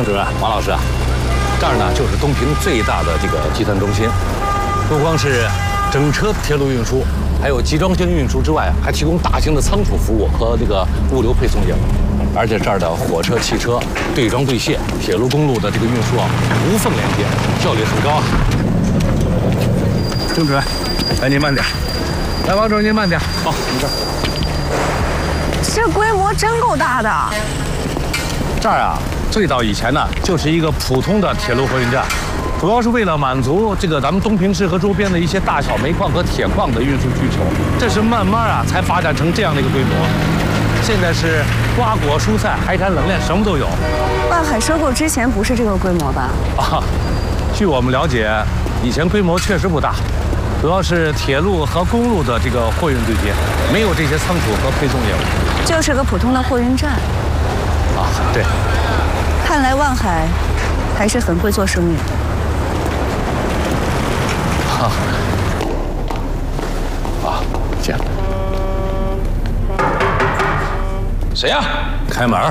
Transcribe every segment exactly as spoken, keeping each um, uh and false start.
郑主任、王老师啊，这儿呢就是东平最大的这个集团中心，不光是整车铁路运输，还有集装箱运输之外，还提供大型的仓储服务和这个物流配送业务。而且这儿的火车、汽车对装对卸，铁路、公路的这个运输啊，无缝连接，效率很高啊。郑主任，来您慢点。来，王主任您慢点。好，没事。 这规模真够大的。 这儿啊，最早以前呢，就是一个普通的铁路货运站，主要是为了满足这个咱们东平市和周边的一些大小煤矿和铁矿的运输需求。这是慢慢啊，才发展成这样的一个规模。现在是瓜果蔬菜、海产冷链，什么都有。 万海收购之前不是这个规模吧？ 啊，据我们了解，以前规模确实不大，主要是铁路和公路的这个货运对接，没有这些仓储和配送业务。 就是个普通的货运站。 啊，对。 看来万海还是很会做生意的。 哈。啊，这样。 谁呀？ 开门。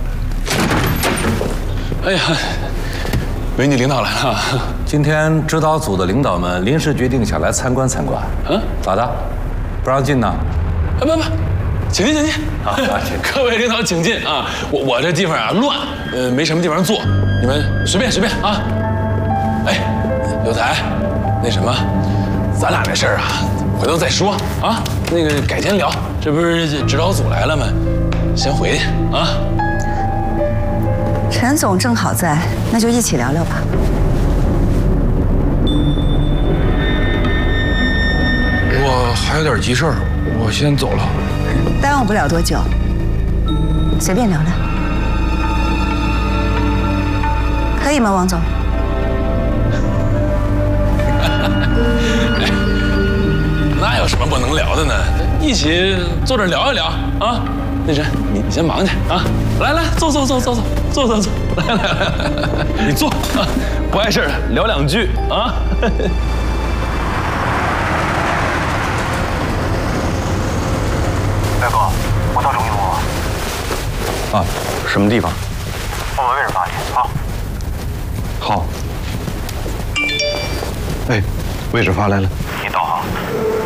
哎呀，美女领导来了。 今天指导组的领导们临时决定想来参观参观。嗯，咋的？不让进呢？ 哎，不不，请进，请进。啊，各位领导请进啊！我我这地方啊乱，呃，没什么地方坐，你们随便随便啊。哎，有才，那什么，咱俩这事儿啊，回头再说啊。那个改天聊，这不是指导组来了吗？先回去啊。 陈总正好在，那就一起聊聊吧。 我还有点急事儿，我先走了。 耽误不了多久，随便聊聊，可以吗，王总？ 那有什么不能聊的呢？一起坐这聊一聊啊！那谁，你你先忙去啊！来来，坐坐坐坐坐坐坐坐，来来来，你坐啊！不碍事，聊两句啊！ 大哥，我到中一路了。 啊，什么地方？ 往位置发去啊。 好。哎，位置发来了。 你导航。